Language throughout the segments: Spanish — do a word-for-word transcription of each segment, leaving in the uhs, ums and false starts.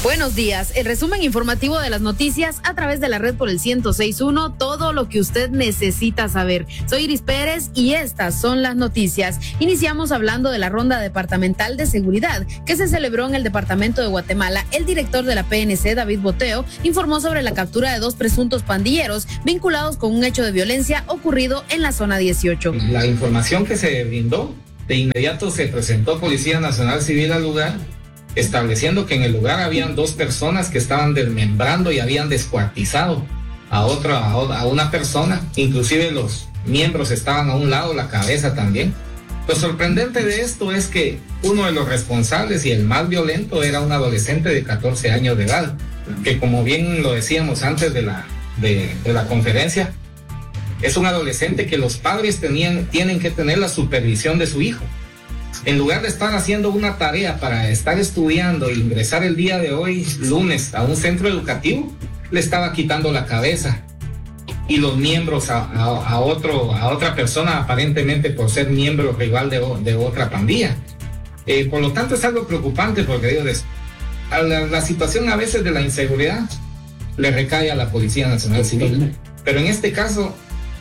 Buenos días, el resumen informativo de las noticias a través de la red por el ciento seis punto uno, todo lo que usted necesita saber. Soy Iris Pérez y estas son las noticias. Iniciamos hablando de la ronda departamental de seguridad que se celebró en el departamento de Guatemala. El director de la P N C, David Boteo, informó sobre la captura de dos presuntos pandilleros vinculados con un hecho de violencia ocurrido en la zona dieciocho. La información que se brindó, de inmediato se presentó Policía Nacional Civil al lugar, estableciendo que en el lugar habían dos personas que estaban desmembrando y habían descuartizado a otra, a una persona, inclusive los miembros estaban a un lado, la cabeza también. Lo sorprendente de esto es que uno de los responsables y el más violento era un adolescente de catorce años de edad, que como bien lo decíamos antes de la, de, de la conferencia, es un adolescente que los padres tenían, tienen que tener la supervisión de su hijo. En lugar de estar haciendo una tarea para estar estudiando e ingresar el día de hoy, lunes, a un centro educativo, le estaba quitando la cabeza y los miembros a, a, a, otro, a otra persona, aparentemente por ser miembro rival de, de otra pandilla. Eh, por lo tanto, es algo preocupante porque digo, a la, la situación a veces de la inseguridad le recae a la Policía Nacional Civil. Pero en este caso,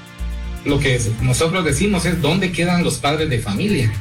lo que nosotros decimos es ¿dónde quedan los padres de familia?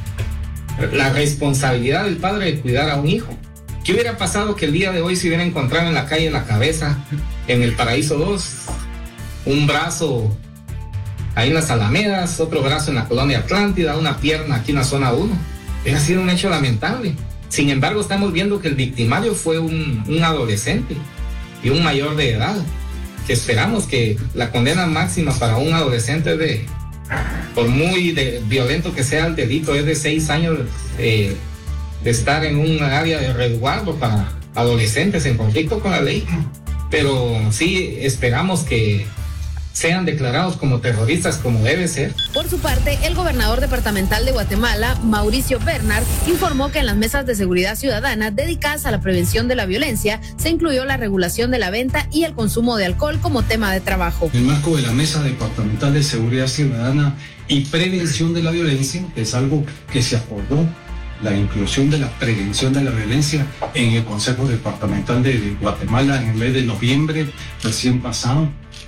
La responsabilidad del padre de cuidar a un hijo. ¿Qué hubiera pasado que el día de hoy se hubiera encontrado en la calle la cabeza en el Paraíso dos, un brazo ahí en las Alamedas, otro brazo en la Colonia Atlántida, una pierna aquí en la zona uno? Hubiera sido un hecho lamentable. Sin embargo, estamos viendo que el victimario fue un, un adolescente y un mayor de edad, que esperamos que la condena máxima para un adolescente de por muy de, violento que sea el delito, es de seis años eh, de estar en un área de resguardo para adolescentes en conflicto con la ley. Pero sí esperamos que sean declarados como terroristas como debe ser. Por su parte, el gobernador departamental de Guatemala, Mauricio Bernard, informó que en las mesas de seguridad ciudadana dedicadas a la prevención de la violencia se incluyó la regulación de la venta y el consumo de alcohol como tema de trabajo. En el marco de la Mesa Departamental de Seguridad Ciudadana y Prevención de la Violencia, que es algo que se acordó, la inclusión de la prevención de la violencia en el Consejo Departamental de Guatemala en el mes de noviembre recién pasado.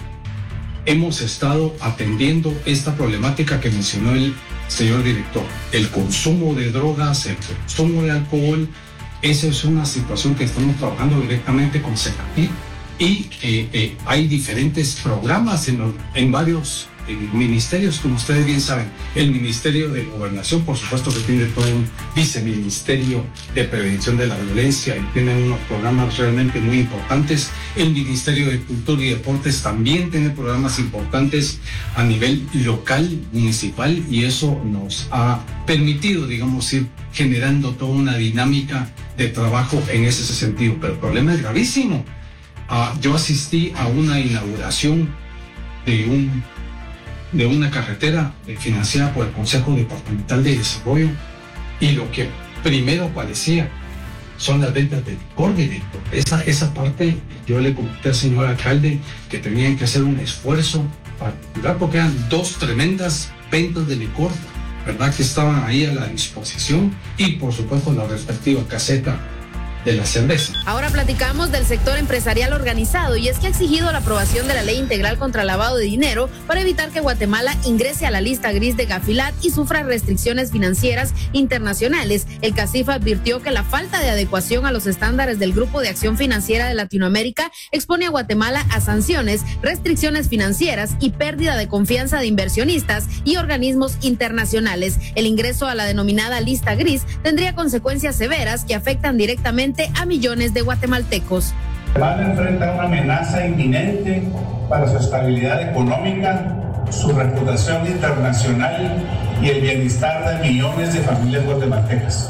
Hemos estado atendiendo esta problemática que mencionó el señor director, el consumo de drogas, el consumo de alcohol. Esa es una situación que estamos trabajando directamente con CECAPI y eh, eh, hay diferentes programas en, los, en varios eh, ministerios, como ustedes bien saben. El Ministerio de Gobernación, por supuesto que tiene todo un viceministerio de prevención de la violencia y tienen unos programas realmente muy importantes. El Ministerio de Cultura y Deportes también tiene programas importantes a nivel local, municipal, y eso nos ha permitido, digamos, ir generando toda una dinámica de trabajo en ese sentido. Pero el problema es gravísimo. Uh, yo asistí a una inauguración de, un, de una carretera financiada por el Consejo Departamental de Desarrollo y lo que primero parecía son las ventas de licor directo. Esa, esa parte yo le comenté al señor alcalde que tenían que hacer un esfuerzo particular porque eran dos tremendas ventas de licor, ¿verdad? Que estaban ahí a la disposición y por supuesto la respectiva caseta de la cerveza. Ahora platicamos del sector empresarial organizado y es que ha exigido la aprobación de la Ley Integral contra Lavado de Dinero para evitar que Guatemala ingrese a la lista gris de Gafilat y sufra restricciones financieras internacionales. El CACIF advirtió que la falta de adecuación a los estándares del Grupo de Acción Financiera de Latinoamérica expone a Guatemala a sanciones, restricciones financieras y pérdida de confianza de inversionistas y organismos internacionales. El ingreso a la denominada lista gris tendría consecuencias severas que afectan directamente a millones de guatemaltecos. Guatemala enfrenta una amenaza inminente para su estabilidad económica, su reputación internacional y el bienestar de millones de familias guatemaltecas.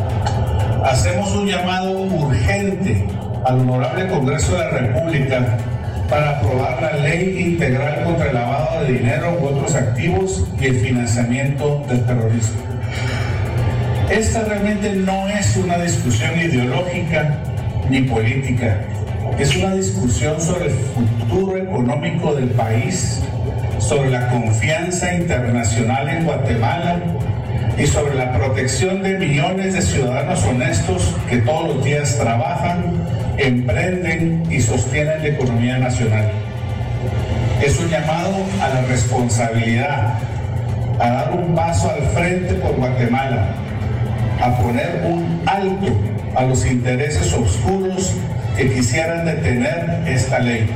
Hacemos un llamado urgente al Honorable Congreso de la República para aprobar la Ley Integral contra el Lavado de Dinero u otros activos y el financiamiento del terrorismo. Esta realmente no es una discusión ideológica ni política, es una discusión sobre el futuro económico del país, sobre la confianza internacional en Guatemala y sobre la protección de millones de ciudadanos honestos que todos los días trabajan emprenden y sostienen la economía nacional. Es un llamado a la responsabilidad, a dar un paso al frente por Guatemala, a poner un alto a los intereses oscuros que quisieran detener esta ley.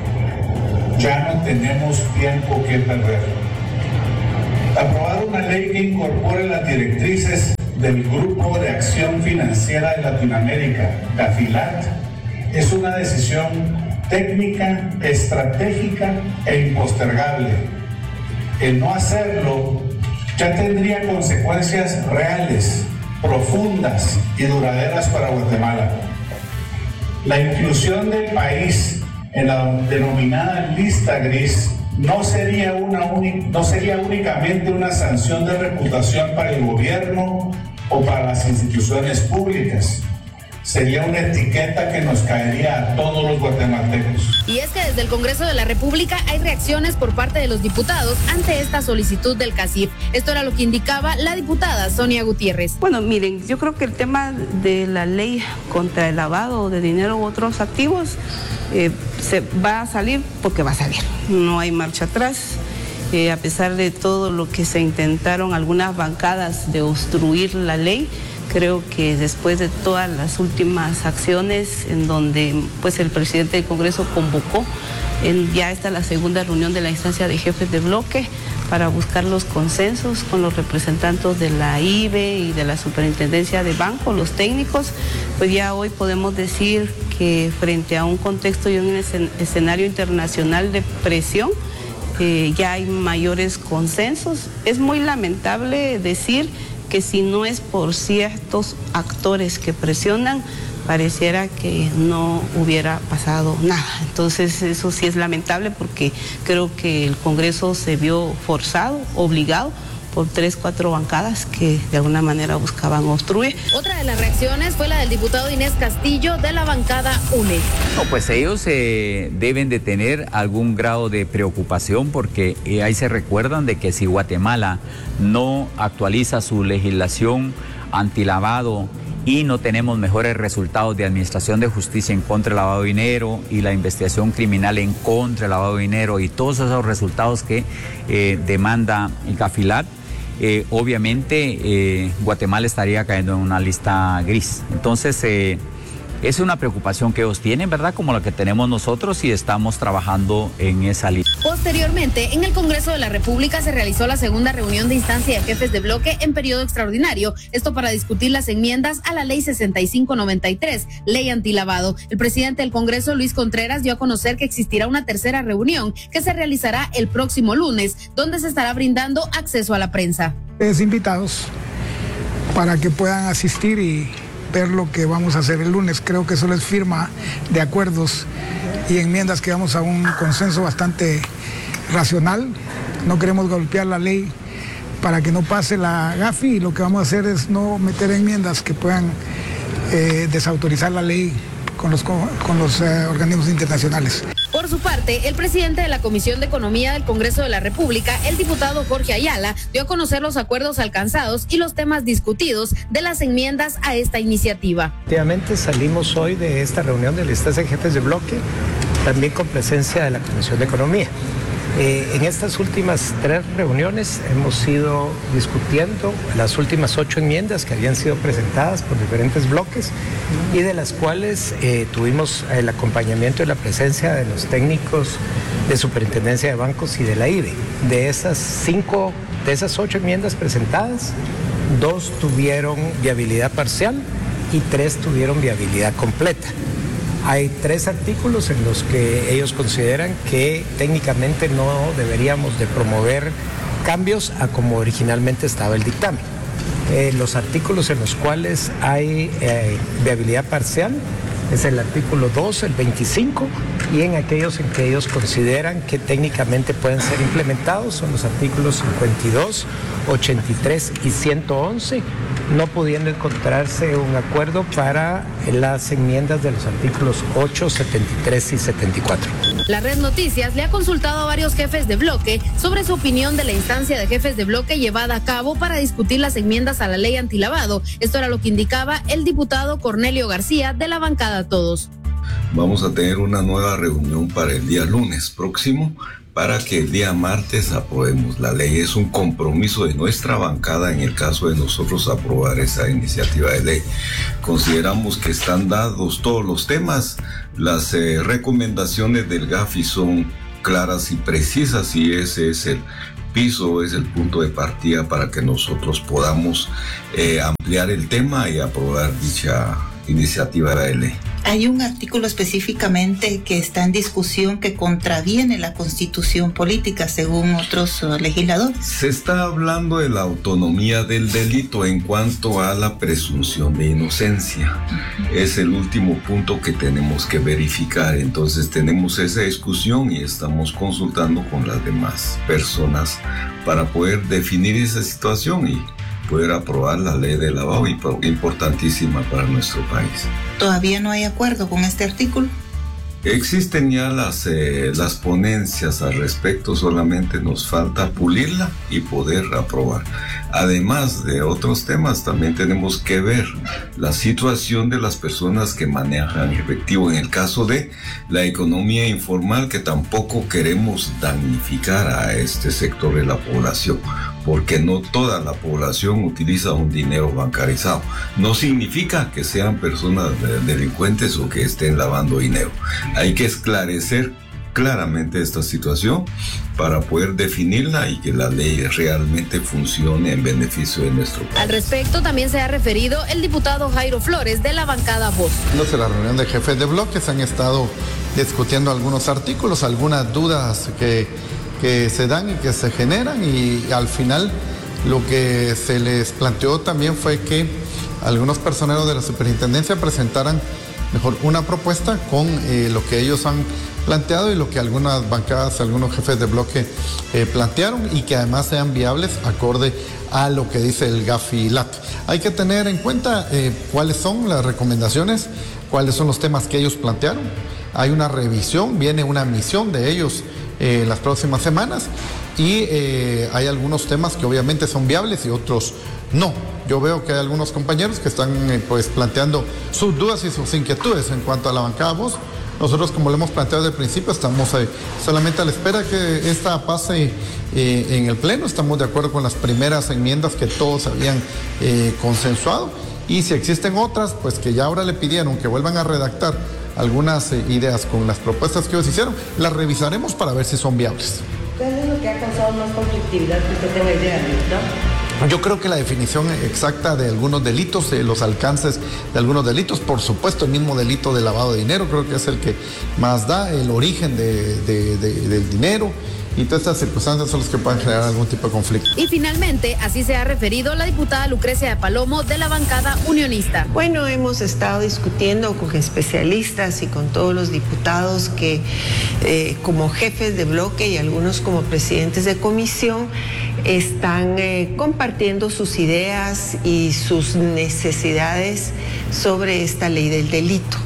Ya no tenemos tiempo que perder. Aprobar una ley que incorpore las directrices del Grupo de Acción Financiera de Latinoamérica, GAFILAT, es una decisión técnica, estratégica e impostergable. El no hacerlo ya tendría consecuencias reales, profundas y duraderas para Guatemala. La inclusión del país en la denominada lista gris no sería, una no sería únicamente una sanción de reputación para el gobierno o para las instituciones públicas. Sería una etiqueta que nos caería a todos los guatemaltecos. Y es que desde el Congreso de la República hay reacciones por parte de los diputados ante esta solicitud del CACIF. Esto era lo que indicaba la diputada Sonia Gutiérrez. Bueno, miren, yo creo que el tema de la ley contra el lavado de dinero u otros activos eh, se va a salir porque va a salir. No hay marcha atrás. Eh, a pesar de todo lo que se intentaron algunas bancadas de obstruir la ley, creo que después de todas las últimas acciones en donde pues el presidente del Congreso convocó, en, ya está la segunda reunión de la instancia de jefes de bloque para buscar los consensos con los representantes de la I B E y de la Superintendencia de Banco, los técnicos, pues ya hoy podemos decir que frente a un contexto y un escenario internacional de presión, eh, ya hay mayores consensos. Es muy lamentable decir que si no es por ciertos actores que presionan, pareciera que no hubiera pasado nada. Entonces eso sí es lamentable porque creo que el Congreso se vio forzado, obligado por tres, cuatro bancadas que de alguna manera buscaban obstruir. Otra de las reacciones fue la del diputado Inés Castillo de la bancada U N E. No, pues ellos eh, deben de tener algún grado de preocupación porque eh, ahí se recuerdan de que si Guatemala no actualiza su legislación antilavado y no tenemos mejores resultados de administración de justicia en contra del lavado de dinero y la investigación criminal en contra del lavado de dinero y todos esos resultados que eh, demanda el GAFILAT, eh, obviamente eh, Guatemala estaría cayendo en una lista gris. Entonces eh, es una preocupación que ellos tienen, ¿verdad? Como la que tenemos nosotros y estamos trabajando en esa lista. Posteriormente, en el Congreso de la República se realizó la segunda reunión de instancia de jefes de bloque en periodo extraordinario, esto para discutir las enmiendas a la ley sesenta y cinco noventa y tres, ley antilavado. El presidente del Congreso, Luis Contreras, dio a conocer que existirá una tercera reunión que se realizará el próximo lunes, donde se estará brindando acceso a la prensa. Es invitados para que puedan asistir y ver lo que vamos a hacer el lunes. Creo que solo es firma de acuerdos y enmiendas que vamos a un consenso bastante racional. No queremos golpear la ley para que no pase la GAFI y lo que vamos a hacer es no meter enmiendas que puedan eh, desautorizar la ley con los, con los eh, organismos internacionales. Por su parte, el presidente de la Comisión de Economía del Congreso de la República, el diputado Jorge Ayala, dio a conocer los acuerdos alcanzados y los temas discutidos de las enmiendas a esta iniciativa. Efectivamente, salimos hoy de esta reunión de la instancia de jefes de bloque, también con presencia de la Comisión de Economía. Eh, en estas últimas tres reuniones hemos ido discutiendo las últimas ocho enmiendas que habían sido presentadas por diferentes bloques y de las cuales eh, tuvimos el acompañamiento y la presencia de los técnicos de Superintendencia de Bancos y de la I B E. De esas cinco, de esas ocho enmiendas presentadas, dos tuvieron viabilidad parcial y tres tuvieron viabilidad completa. Hay tres artículos en los que ellos consideran que técnicamente no deberíamos de promover cambios a como originalmente estaba el dictamen. Eh, los artículos en los cuales hay eh, viabilidad parcial es el artículo dos, el veinticinco, y en aquellos en que ellos consideran que técnicamente pueden ser implementados son los artículos cincuenta y dos, ochenta y tres y ciento once, no pudiendo encontrarse un acuerdo para las enmiendas de los artículos ocho, setenta y tres y setenta y cuatro. La Red Noticias le ha consultado a varios jefes de bloque sobre su opinión de la instancia de jefes de bloque llevada a cabo para discutir las enmiendas a la ley antilavado. Esto era lo que indicaba el diputado Cornelio García de la bancada Todos. vamos a tener una nueva reunión para el día lunes próximo, para que el día martes aprobemos la ley. Es un compromiso de nuestra bancada en el caso de nosotros aprobar esa iniciativa de ley. Consideramos que están dados todos los temas. Las eh, recomendaciones del GAFI son claras y precisas, y ese es el piso, es el punto de partida para que nosotros podamos eh, ampliar el tema y aprobar dicha iniciativa de ley. Hay un artículo específicamente que está en discusión que contraviene la Constitución política, según otros uh, legisladores. Se está hablando de la autonomía del delito en cuanto a la presunción de inocencia. Uh-huh. Es el último punto que tenemos que verificar. Entonces tenemos esa discusión y estamos consultando con las demás personas para poder definir esa situación y poder aprobar la ley de lavado, importantísima para nuestro país. ¿Todavía no hay acuerdo con este artículo? Existen ya las, eh, las ponencias al respecto, solamente nos falta pulirla y poder aprobar. Además de otros temas, también tenemos que ver la situación de las personas que manejan efectivo en el caso de la economía informal, que tampoco queremos damnificar a este sector de la población, porque no toda la población utiliza un dinero bancarizado. No significa que sean personas delincuentes o que estén lavando dinero. Hay que esclarecer claramente esta situación para poder definirla y que la ley realmente funcione en beneficio de nuestro país. Al respecto también se ha referido el diputado Jairo Flores de la bancada Voz. En la reunión de jefes de bloques han estado discutiendo algunos artículos, algunas dudas que, que se dan y que se generan, y al final lo que se les planteó también fue que algunos personeros de la superintendencia presentaran mejor una propuesta con eh, lo que ellos han planteado y lo que algunas bancadas, algunos jefes de bloque eh, plantearon, y que además sean viables acorde a lo que dice el GAFI-LAC. Hay que tener en cuenta eh, cuáles son las recomendaciones, cuáles son los temas que ellos plantearon. Hay una revisión, viene una misión de ellos eh, en las próximas semanas, y eh, hay algunos temas que obviamente son viables y otros no. Yo veo que hay algunos compañeros que están eh, pues planteando sus dudas y sus inquietudes en cuanto a la bancada Voz. Nosotros, como lo hemos planteado desde el principio, estamos eh, solamente a la espera que esta pase eh, en el Pleno. Estamos de acuerdo con las primeras enmiendas que todos habían eh, consensuado, y si existen otras, pues que ya ahora le pidieron que vuelvan a redactar algunas eh, ideas con las propuestas que ellos hicieron, las revisaremos para ver si son viables. ¿Qué es lo que ha causado más conflictividad que usted tenga idea, ¿no? Yo creo que la definición exacta de algunos delitos, de los alcances de algunos delitos, por supuesto el mismo delito de lavado de dinero, creo que es el que más da, el origen de, de, de, del dinero, y todas estas circunstancias son las que pueden generar algún tipo de conflicto. Y finalmente, así se ha referido la diputada Lucrecia de Palomo de la bancada unionista. Bueno, hemos estado discutiendo con especialistas y con todos los diputados que eh, como jefes de bloque y algunos como presidentes de comisión están eh, compartiendo sus ideas y sus necesidades sobre esta ley del delito.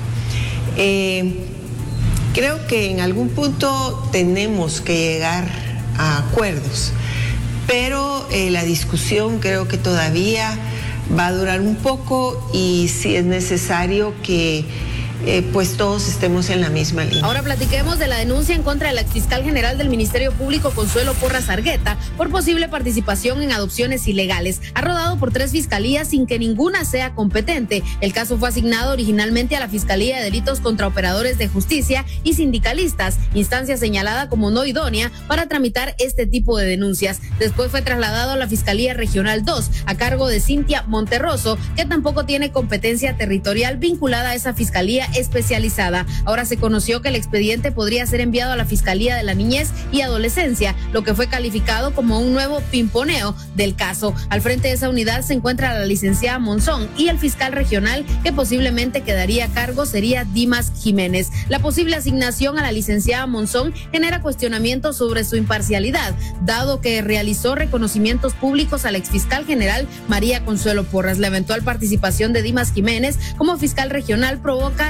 Eh, Creo que en algún punto tenemos que llegar a acuerdos, pero eh, la discusión creo que todavía va a durar un poco, y si es necesario que Eh, pues todos estemos en la misma línea. Ahora platiquemos de la denuncia en contra del exfiscal general del Ministerio Público, Consuelo Porras Argueta, por posible participación en adopciones ilegales. Ha rodado por tres fiscalías sin que ninguna sea competente. El caso fue asignado originalmente a la Fiscalía de Delitos contra Operadores de Justicia y Sindicalistas, instancia señalada como no idónea para tramitar este tipo de denuncias. Después fue trasladado a la Fiscalía Regional dos, a cargo de Cintia Monterroso, que tampoco tiene competencia territorial vinculada a esa fiscalía especializada. Ahora se conoció que el expediente podría ser enviado a la Fiscalía de la Niñez y Adolescencia, lo que fue calificado como un nuevo pimponeo del caso. Al frente de esa unidad se encuentra la licenciada Monzón, y el fiscal regional que posiblemente quedaría a cargo sería Dimas Jiménez. La posible asignación a la licenciada Monzón genera cuestionamientos sobre su imparcialidad, dado que realizó reconocimientos públicos al exfiscal general María Consuelo Porras. La eventual participación de Dimas Jiménez como fiscal regional provoca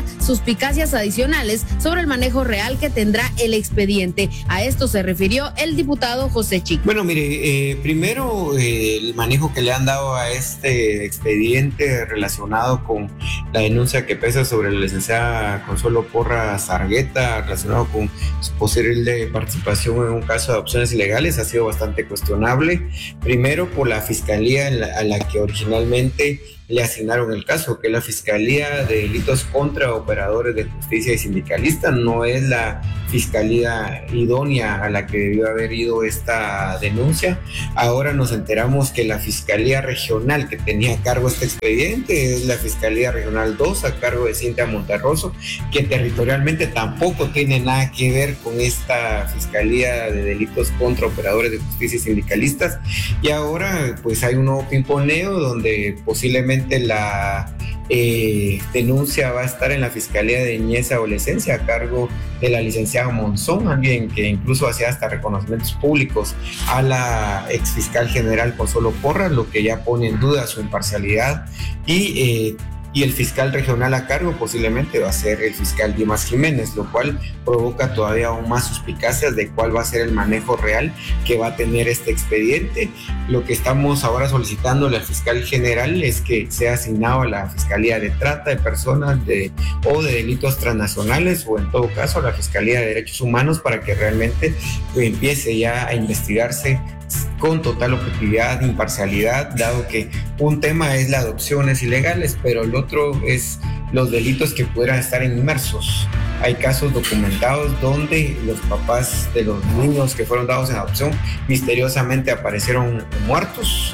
suspicacias adicionales sobre el manejo real que tendrá el expediente. A esto se refirió el diputado José Chico. Bueno, mire, eh, primero eh, el manejo que le han dado a este expediente relacionado con la denuncia que pesa sobre la licenciada Consuelo Porras Argueta relacionado con su posible participación en un caso de adopciones ilegales ha sido bastante cuestionable. Primero por la fiscalía en la, a la que originalmente le asignaron el caso, que es la Fiscalía de Delitos contra Operadores de Justicia y Sindicalistas. No es la fiscalía idónea a la que debió haber ido esta denuncia. Ahora nos enteramos que la Fiscalía Regional que tenía a cargo este expediente es la Fiscalía Regional dos, a cargo de Cintia Monterroso, que territorialmente tampoco tiene nada que ver con esta Fiscalía de Delitos contra Operadores de Justicia y Sindicalistas. Y ahora pues hay un nuevo pimponeo donde posiblemente la eh, denuncia va a estar en la Fiscalía de Niñez y Adolescencia a cargo de la licenciada Monzón, alguien que incluso hacía hasta reconocimientos públicos a la exfiscal general Consuelo Porras, lo que ya pone en duda su imparcialidad. Y eh, y el fiscal regional a cargo posiblemente va a ser el fiscal Dimas Jiménez, lo cual provoca todavía aún más suspicacias de cuál va a ser el manejo real que va a tener este expediente. Lo que estamos ahora solicitando al fiscal general es que sea asignado a la Fiscalía de Trata de Personas de, o de Delitos Transnacionales, o en todo caso a la Fiscalía de Derechos Humanos, para que realmente empiece ya a investigarse con total objetividad, imparcialidad, dado que un tema es las adopciones ilegales, pero el otro es los delitos que pudieran estar inmersos. Hay casos documentados donde los papás de los niños que fueron dados en adopción misteriosamente aparecieron muertos.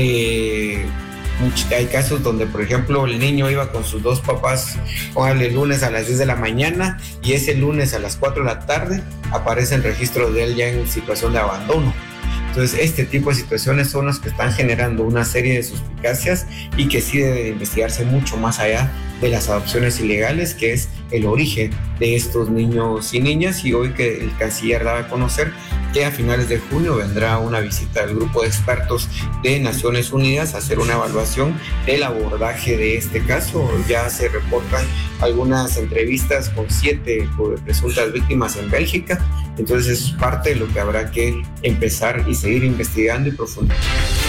Eh, Hay casos donde, por ejemplo, el niño iba con sus dos papás, póngale el lunes a las diez de la mañana, y ese lunes a las cuatro de la tarde aparece el registro de él ya en situación de abandono. Entonces, este tipo de situaciones son las que están generando una serie de suspicacias y que sí debe investigarse mucho más allá de las adopciones ilegales, que es el origen de estos niños y niñas. Y hoy que el canciller daba a conocer que a finales de junio vendrá una visita del grupo de expertos de Naciones Unidas a hacer una evaluación del abordaje de este caso. Ya se reportan algunas entrevistas con siete presuntas víctimas en Bélgica. Entonces es parte de lo que habrá que empezar y seguir investigando y profundizando.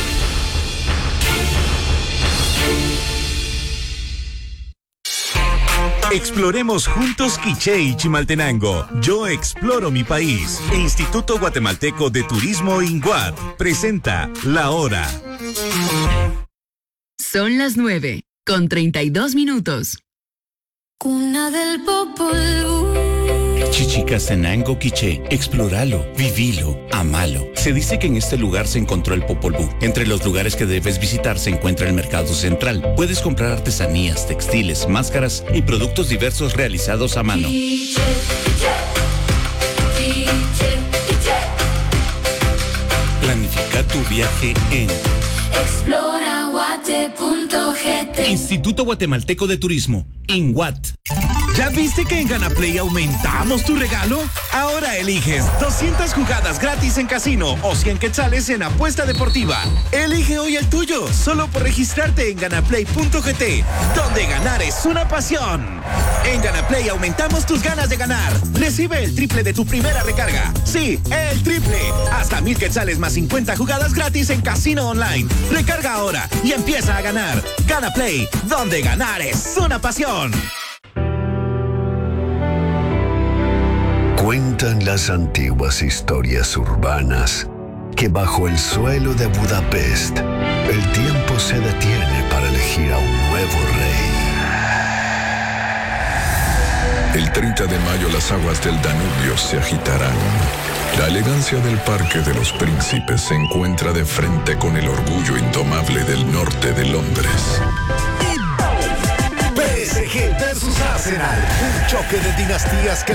Exploremos juntos Quiché y Chimaltenango. Yo exploro mi país. Instituto Guatemalteco de Turismo INGUAT presenta La Hora. Son las nueve con treinta y dos minutos. Cuna del Popolú. Chichicastenango Quiché, explóralo, vivilo, amalo. Se dice que en este lugar se encontró el Popol Vuh. Entre los lugares que debes visitar se encuentra el Mercado Central. Puedes comprar artesanías, textiles, máscaras y productos diversos realizados a mano. Quiché, Quiché, Quiché. Planifica tu viaje en explora guate punto g t. Instituto Guatemalteco de Turismo, INGUAT. ¿Ya viste que en Ganaplay aumentamos tu regalo? Ahora eliges doscientas jugadas gratis en casino o cien quetzales en apuesta deportiva. Elige hoy el tuyo, solo por registrarte en ganaplay punto g t, donde ganar es una pasión. En Ganaplay aumentamos tus ganas de ganar. Recibe el triple de tu primera recarga. Sí, el triple. Hasta mil quetzales más cincuenta jugadas gratis en casino online. Recarga ahora y empieza a ganar. Ganaplay, donde ganar es una pasión. Cuentan las antiguas historias urbanas que bajo el suelo de Budapest el tiempo se detiene para elegir a un nuevo rey. El treinta de mayo las aguas del Danubio se agitarán. La elegancia del Parque de los Príncipes se encuentra de frente con el orgullo indomable del norte de Londres. P S G versus Arsenal, un choque de dinastías que